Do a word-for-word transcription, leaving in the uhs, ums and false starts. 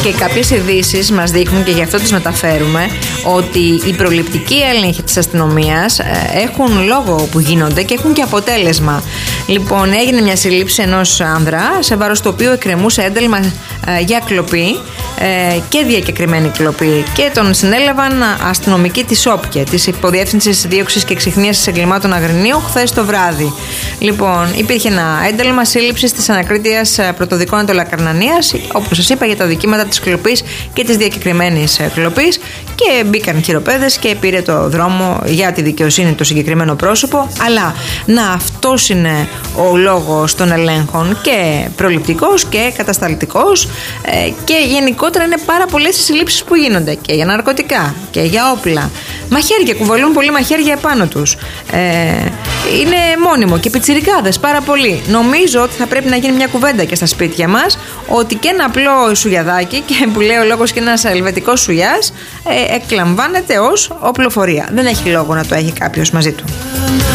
Και κάποιες ειδήσεις μας δείχνουν, και γι' αυτό τις μεταφέρουμε, ότι οι προληπτικοί έλεγχοι της αστυνομίας έχουν λόγο που γίνονται και έχουν και αποτέλεσμα. Λοιπόν, έγινε μια σύλληψη ενός άνδρα, σε βάρος του οποίου εκκρεμούσε ένταλμα για κλοπή και διακεκριμένη κλοπή, και τον συνέλαβαν αστυνομικοί της ΟΠΚΕ, της Υποδιεύθυνσης Δίωξης και Εξιχνίασης Εγκλημάτων Αγρινίου, χθες το βράδυ. Λοιπόν, υπήρχε ένα ένταλμα σύλληψης της Ανακρίτειας Πρωτοδικών Αντολακαρνανίας, όπως σας είπα, για τα δικήματα της κλοπής και της διακεκριμένης κλοπής, και μπήκαν χειροπέδες και πήρε το δρόμο για τη δικαιοσύνη το συγκεκριμένο πρόσωπο. Αλλά να, αυτός είναι ο λόγος των ελέγχων, και προληπτικός και κατασταλτικός, και γενικότερα είναι πάρα πολλές οι συλλήψεις που γίνονται και για ναρκωτικά και για όπλα. Μαχαίρια, κουβαλούν πολύ μαχαίρια επάνω τους. Ε, είναι μόνιμο, και πιτσιρικάδες πάρα πολύ. Νομίζω ότι θα πρέπει να γίνει μια κουβέντα και στα σπίτια μας, ότι και ένα απλό σουγιαδάκι, και που λέει ο λόγος και ένας ελβετικός σουγιάς, ε, εκλαμβάνεται ως οπλοφορία. Δεν έχει λόγο να το έχει κάποιος μαζί του.